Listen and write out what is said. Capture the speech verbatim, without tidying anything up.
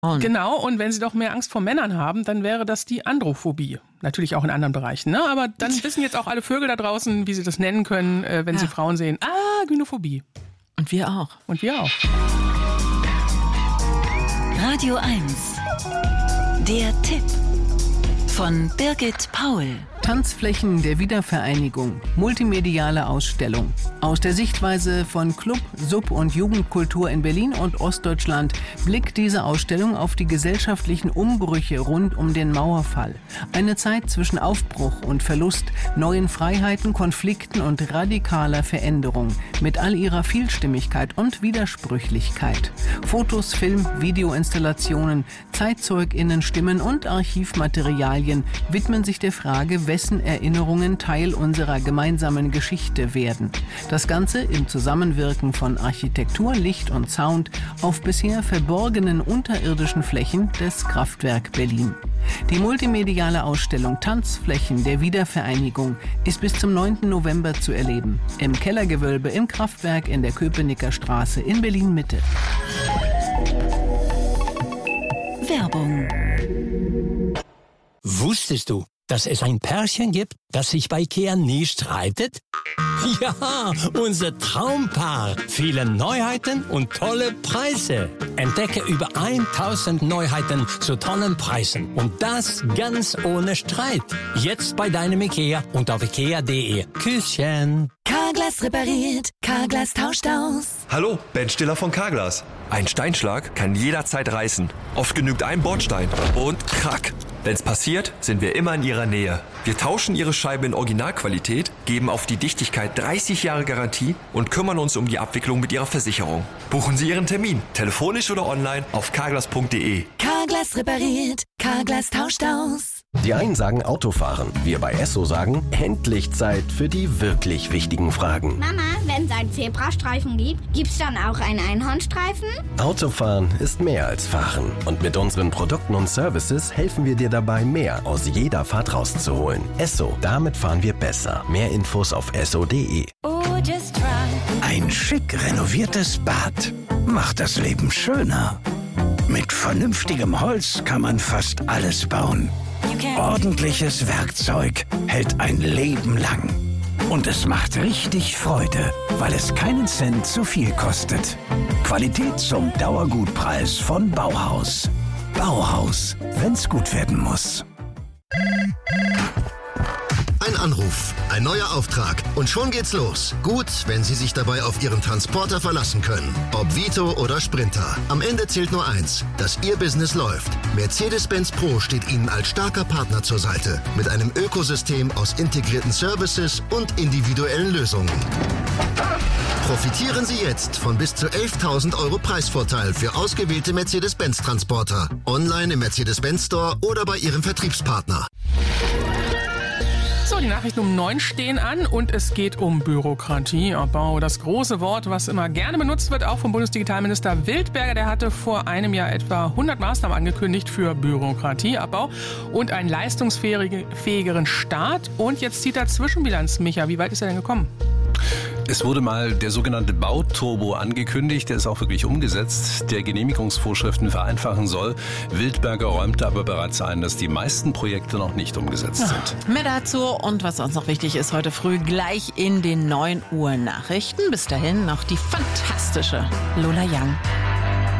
Und? Genau, und wenn Sie doch mehr Angst vor Männern haben, dann wäre das die Androphobie. Natürlich auch in anderen Bereichen, ne? Aber dann wissen jetzt auch alle Vögel da draußen, wie sie das nennen können, äh, wenn ja. sie Frauen sehen. Ah, Gynophobie. Und wir auch. Und wir auch. Radio eins. Der Tipp von Birgit Paul. Tanzflächen der Wiedervereinigung. Multimediale Ausstellung. Aus der Sichtweise von Club, Sub- und Jugendkultur in Berlin und Ostdeutschland blickt diese Ausstellung auf die gesellschaftlichen Umbrüche rund um den Mauerfall. Eine Zeit zwischen Aufbruch und Verlust, neuen Freiheiten, Konflikten und radikaler Veränderung. Mit all ihrer Vielstimmigkeit und Widersprüchlichkeit. Fotos, Film, Videoinstallationen, ZeitzeugInnen-Stimmen und Archivmaterialien widmen sich der Frage, wessen Erinnerungen Teil unserer gemeinsamen Geschichte werden. Das Ganze im Zusammenwirken von Architektur, Licht und Sound auf bisher verborgenen unterirdischen Flächen des Kraftwerk Berlin. Die multimediale Ausstellung Tanzflächen der Wiedervereinigung ist bis zum neunten November zu erleben. Im Kellergewölbe im Kraftwerk in der Köpenicker Straße in Berlin-Mitte. Werbung. Wusstest du, dass es ein Pärchen gibt, das sich bei IKEA nie streitet? Ja, unser Traumpaar. Viele Neuheiten und tolle Preise. Entdecke über tausend Neuheiten zu tollen Preisen. Und das ganz ohne Streit. Jetzt bei deinem IKEA und auf ikea punkt de. Küsschen. Carglass repariert, Carglass tauscht aus. Hallo, Ben Stiller von Carglass. Ein Steinschlag kann jederzeit reißen. Oft genügt ein Bordstein und krack. Wenn's passiert, sind wir immer in Ihrer Nähe. Wir tauschen Ihre Scheibe in Originalqualität, geben auf die Dichtigkeit dreißig Jahre Garantie und kümmern uns um die Abwicklung mit Ihrer Versicherung. Buchen Sie Ihren Termin, telefonisch oder online auf carglass punkt de. Carglass repariert, Carglass tauscht aus. Die einen sagen Autofahren, wir bei Esso sagen, endlich Zeit für die wirklich wichtigen Fragen. Mama, wenn es einen Zebrastreifen gibt, gibt's dann auch einen Einhornstreifen? Autofahren ist mehr als Fahren. Und mit unseren Produkten und Services helfen wir dir dabei, mehr aus jeder Fahrt rauszuholen. Esso, damit fahren wir besser. Mehr Infos auf esso punkt de. Oh, just try. Ein schick renoviertes Bad macht das Leben schöner. Mit vernünftigem Holz kann man fast alles bauen. Ordentliches Werkzeug hält ein Leben lang. Und es macht richtig Freude, weil es keinen Cent zu viel kostet. Qualität zum Dauergutpreis von Bauhaus. Bauhaus, wenn's gut werden muss. Ein Anruf, ein neuer Auftrag und schon geht's los. Gut, wenn Sie sich dabei auf Ihren Transporter verlassen können. Ob Vito oder Sprinter. Am Ende zählt nur eins, dass Ihr Business läuft. Mercedes-Benz Pro steht Ihnen als starker Partner zur Seite. Mit einem Ökosystem aus integrierten Services und individuellen Lösungen. Profitieren Sie jetzt von bis zu elftausend Euro Preisvorteil für ausgewählte Mercedes-Benz-Transporter. Online im Mercedes-Benz Store oder bei Ihrem Vertriebspartner. So, die Nachrichten um neun stehen an und es geht um Bürokratieabbau. Das große Wort, was immer gerne benutzt wird, auch vom Bundesdigitalminister Wildberger. Der hatte vor einem Jahr etwa hundert Maßnahmen angekündigt für Bürokratieabbau und einen leistungsfähigeren Staat. Und jetzt zieht er Zwischenbilanz. Micha, wie weit ist er denn gekommen? Es wurde mal der sogenannte Bauturbo angekündigt, der ist auch wirklich umgesetzt, der Genehmigungsvorschriften vereinfachen soll. Wildberger räumte aber bereits ein, dass die meisten Projekte noch nicht umgesetzt sind. Mehr dazu und was uns noch wichtig ist, heute früh gleich in den neun Uhr Nachrichten. Bis dahin noch die fantastische Lola Young.